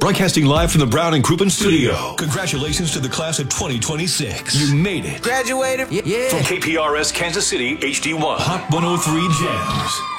Broadcasting live from the Brown and Crouppen studio. Congratulations to the class of 2026. You made it. Graduated. Yeah. From KPRS Kansas City HD1. Hot 103 Jams.